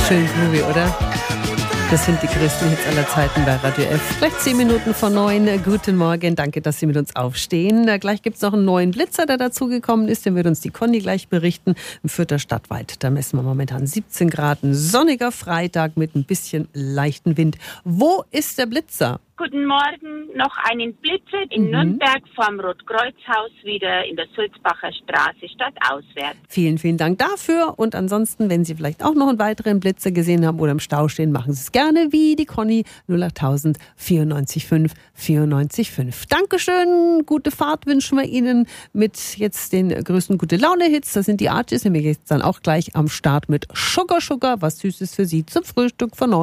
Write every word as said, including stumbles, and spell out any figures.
Schön groovy, oder? Das sind die größten Hits aller Zeiten bei Radio F. Gleich zehn Minuten vor neun. Guten Morgen, danke, dass Sie mit uns aufstehen. Gleich gibt es noch einen neuen Blitzer, der dazugekommen ist. Den wird uns die Conny gleich berichten. Im Fürther Stadtwald, da messen wir momentan siebzehn Grad. Ein sonniger Freitag mit ein bisschen leichten Wind. Wo ist der Blitzer? Guten Morgen, noch einen Blitzer in mhm. Nürnberg vom Rotkreuzhaus wieder in der Sulzbacher Straße stadtauswärts. Vielen, vielen Dank dafür. Und ansonsten, wenn Sie vielleicht auch noch einen weiteren Blitzer gesehen haben oder im Stau stehen, machen Sie es gerne wie die Conny null acht tausend vierundneunzig fünf vierundneunzig fünf. Dankeschön, gute Fahrt wünschen wir Ihnen mit jetzt den größten Gute-Laune-Hits. Das sind die Artists, nämlich jetzt dann auch gleich am Start mit Sugar Sugar, was Süßes für Sie zum Frühstück von neun.